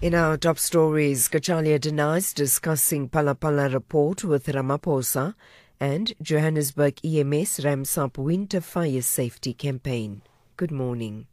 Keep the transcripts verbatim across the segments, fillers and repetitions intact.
In our top stories, Cachalia denies discussing Phala-Phala report with Ramaphosa, and Johannesburg E M S ramps up winter fire safety campaign. Good morning.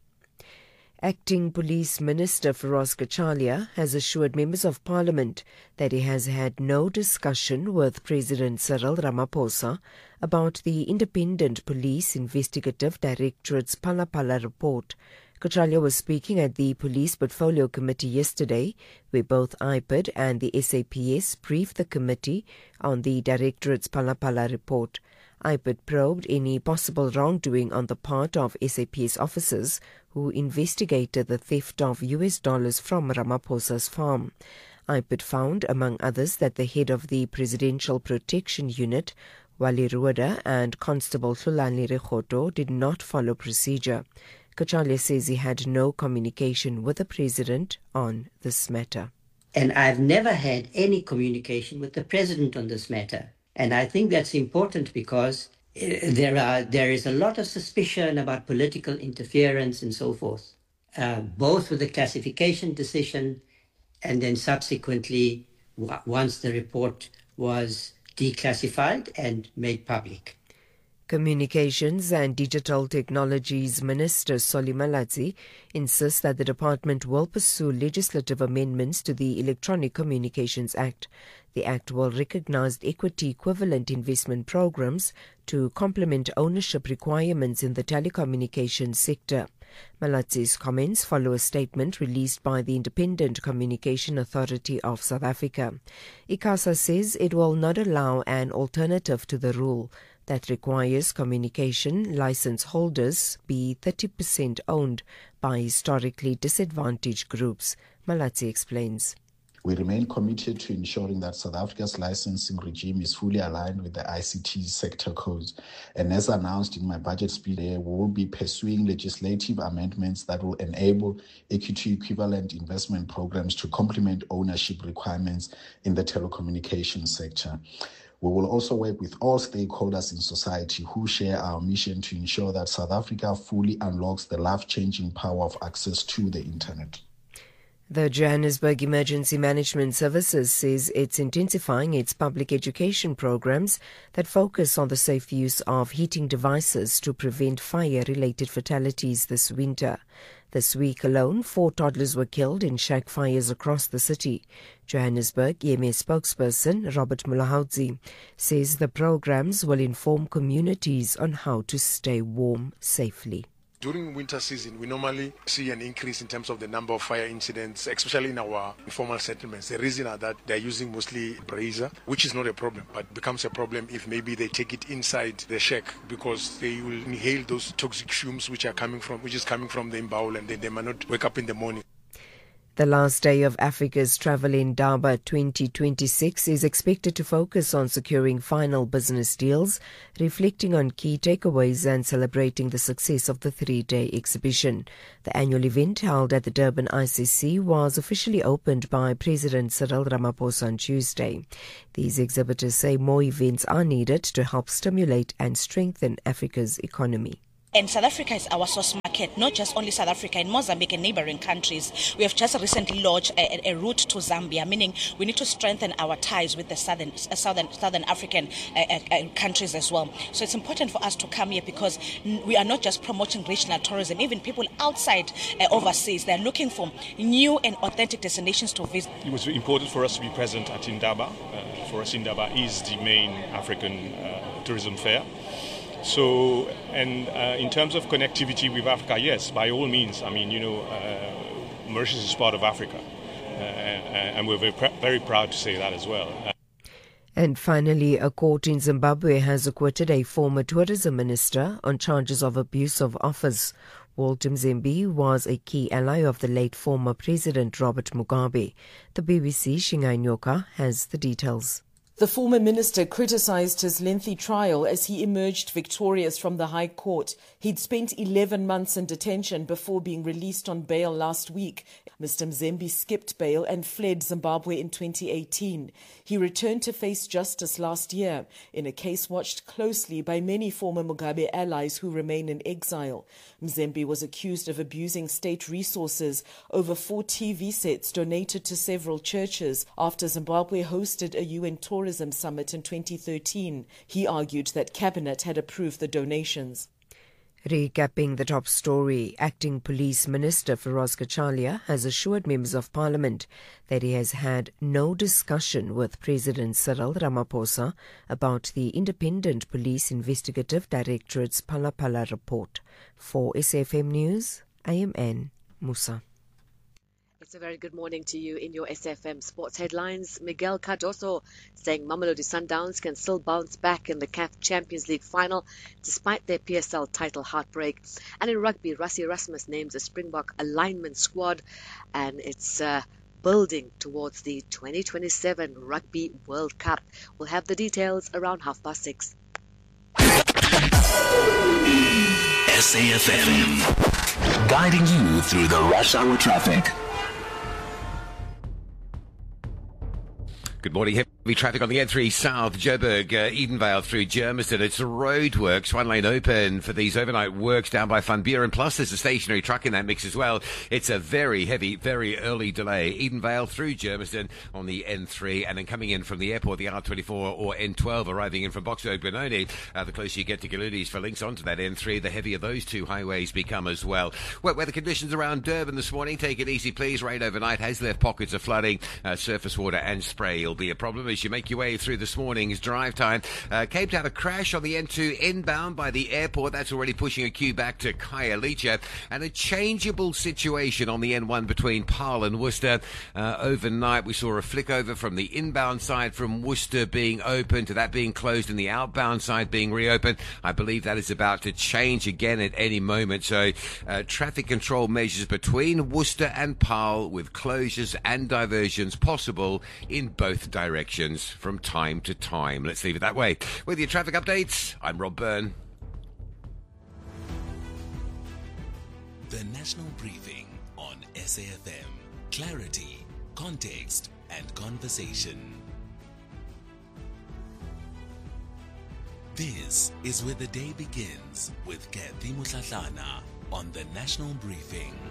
Acting Police Minister Feroz Cachalia has assured members of Parliament that he has had no discussion with President Cyril Ramaphosa about the Independent Police Investigative Directorate's Phala-Phala report. Cachalia was speaking at the Police Portfolio Committee yesterday, where both I P D and the S A P S briefed the committee on the Directorate's Phala-Phala report. I P D probed any possible wrongdoing on the part of S A P S officers who investigated the theft of U S dollars from Ramaphosa's farm. I P D found, among others, that the head of the Presidential Protection Unit, Wali Rueda, and Constable Hlulani Rekhoto did not follow procedure. Cachalia says he had no communication with the President on this matter. And I've never had any communication with the President on this matter. And I think that's important because there are there is a lot of suspicion about political interference and so forth, uh, both with the classification decision and then subsequently w- once the report was declassified and made public. Communications and Digital Technologies Minister Solly Malatsi insists that the department will pursue legislative amendments to the Electronic Communications Act. The Act will recognize equity-equivalent investment programs to complement ownership requirements in the telecommunications sector. Malatsi's comments follow a statement released by the Independent Communication Authority of South Africa. ICASA says it will not allow an alternative to the rule that requires communication license holders be thirty percent owned by historically disadvantaged groups. Malatsi explains. We remain committed to ensuring that South Africa's licensing regime is fully aligned with the I C T sector codes. And as announced in my budget speech, we will be pursuing legislative amendments that will enable equity-equivalent investment programs to complement ownership requirements in the telecommunications sector. We will also work with all stakeholders in society who share our mission to ensure that South Africa fully unlocks the life-changing power of access to the internet. The Johannesburg Emergency Management Services says it's intensifying its public education programs that focus on the safe use of heating devices to prevent fire-related fatalities this winter. This week alone, four toddlers were killed in shack fires across the city. Johannesburg E M S spokesperson Robert Mulaudzi says the programs will inform communities on how to stay warm safely. During winter season, we normally see an increase in terms of the number of fire incidents, especially in our informal settlements. The reason are that they're using mostly brazier, which is not a problem, but becomes a problem if maybe they take it inside the shack because they will inhale those toxic fumes which are coming from, which is coming from the imbaul, and then they might not wake up in the morning. The last day of Africa's Travel Indaba twenty twenty-six is expected to focus on securing final business deals, reflecting on key takeaways and celebrating the success of the three-day exhibition. The annual event held at the Durban I C C was officially opened by President Cyril Ramaphosa on Tuesday. These exhibitors say more events are needed to help stimulate and strengthen Africa's economy. And South Africa is our source market, not just only South Africa, in Mozambique and neighboring countries. We have just recently launched a, a route to Zambia, meaning we need to strengthen our ties with the southern uh, southern, southern African uh, uh, countries as well. So it's important for us to come here because we are not just promoting regional tourism. Even people outside uh, overseas, they're looking for new and authentic destinations to visit. It was important for us to be present at Indaba. Uh, for us, Indaba is the main African uh, tourism fair. So, and uh, in terms of connectivity with Africa, yes, by all means. I mean, you know, uh, Mauritius is part of Africa, uh, and we're very, pr- very proud to say that as well. Uh, and finally, a court in Zimbabwe has acquitted a former tourism minister on charges of abuse of office. Walter Mzimbi was a key ally of the late former President Robert Mugabe. The B B C Shingai Nyoka has the details. The former minister criticised his lengthy trial as he emerged victorious from the High Court. He'd spent eleven months in detention before being released on bail last week. Mister Mzembe skipped bail and fled Zimbabwe in twenty eighteen. He returned to face justice last year in a case watched closely by many former Mugabe allies who remain in exile. Mzembe was accused of abusing state resources over four T V sets donated to several churches after Zimbabwe hosted a U N tourism summit in twenty thirteen. He argued that cabinet had approved the donations. Recapping the top story, Acting Police Minister Feroz Kachalia has assured members of Parliament that he has had no discussion with President Cyril Ramaphosa about the Independent Police Investigative Directorate's Phala Phala report. For S F M News, I am Anne Musa. It's a very good morning to you in your S F M sports headlines. Miguel Cardoso saying Mamelodi Sundowns can still bounce back in the C A F Champions League final despite their P S L title heartbreak. And in rugby, Rassie Erasmus names a Springbok alignment squad, and it's uh, building towards the twenty twenty-seven Rugby World Cup. We'll have the details around half past six. S A F M, guiding you through the rush hour traffic. Good morning. Heavy traffic on the N three South, Joburg, uh, Edenvale through Germiston. It's roadworks, one lane open for these overnight works down by Van Buren. Plus, there's a stationary truck in that mix as well. It's a very heavy, very early delay. Edenvale through Germiston on the N three, and then coming in from the airport, the R twenty-four or N twelve, arriving in from Boxburg, Benoni. Uh, the closer you get to Giludis for links onto that N three, the heavier those two highways become as well. Wet weather conditions around Durban this morning. Take it easy, please. Rain overnight has left pockets of flooding. Uh, surface water and spray will be a problem as you make your way through this morning's drive time. Uh, Cape Town, a crash on the N two inbound by the airport. That's already pushing a queue back to Khayelitsha. And a changeable situation on the N one between Paarl and Worcester. Uh, overnight, we saw a flick over from the inbound side from Worcester being open to that being closed and the outbound side being reopened. I believe that is about to change again at any moment. So uh, traffic control measures between Worcester and Paarl with closures and diversions possible in both directions from time to time. Let's leave it that way. With your traffic updates, I'm Rob Byrne. The National Briefing on S A F M. Clarity, context, and conversation. This is where the day begins with Kathy Mutlatlana on the National Briefing.